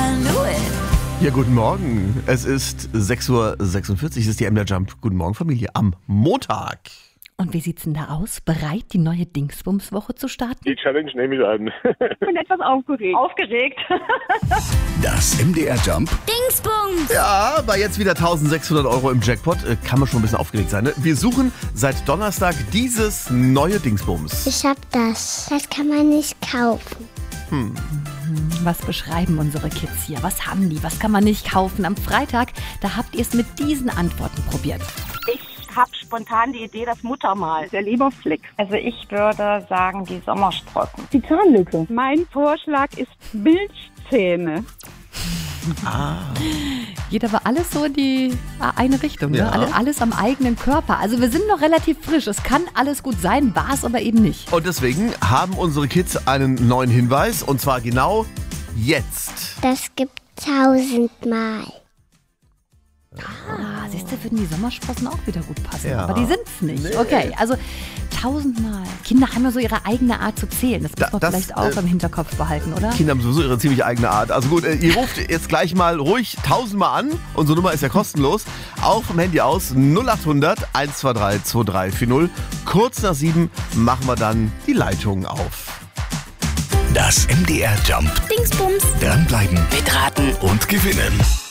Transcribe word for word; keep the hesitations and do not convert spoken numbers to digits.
I knew it. Ja, guten Morgen. Es ist sechs Uhr sechsundvierzig, es ist die M D R Jump. Guten Morgen, Familie, am Montag. Und wie sieht's denn da aus? Bereit, die neue Dingsbums-Woche zu starten? Die Challenge nehme ich an. Ich bin etwas aufgeregt. Aufgeregt. Das M D R Jump Dingsbums. Ja, bei jetzt wieder eintausendsechshundert Euro im Jackpot äh, kann man schon ein bisschen aufgeregt sein. Ne? Wir suchen seit Donnerstag dieses neue Dingsbums. Ich hab das. Das kann man nicht kaufen. Hm. Was beschreiben unsere Kids hier? Was haben die? Was kann man nicht kaufen? Am Freitag, da habt ihr es mit diesen Antworten probiert. Ich habe spontan die Idee, das Muttermal. Der Leberfleck. Also ich würde sagen, die Sommersprossen. Die Zahnlücke. Mein Vorschlag ist Milchzähne. Ah. Geht aber alles so in die eine Richtung, ne? Ja. Alle, alles am eigenen Körper. Also wir sind noch relativ frisch. Es kann alles gut sein, war es aber eben nicht. Und deswegen haben unsere Kids einen neuen Hinweis, und zwar genau jetzt. Das gibt tausendmal. Ah, siehst du, würden die Sommersprossen auch wieder gut passen. Ja. Aber die sind's nicht. Nee. Okay, also tausendmal. Kinder haben ja so ihre eigene Art zu zählen. Das Da- muss man das, vielleicht auch äh, im Hinterkopf behalten, oder? Kinder haben sowieso ihre ziemlich eigene Art. Also gut, äh, ihr ruft jetzt gleich mal ruhig tausendmal an. Unsere Nummer ist ja kostenlos. Auch vom Handy aus null achthundert eins zwei drei zwei drei vier null. Kurz nach sieben machen wir dann die Leitung auf. Das M D R Jump. Dingsbums. Dranbleiben, Mitraten. und gewinnen.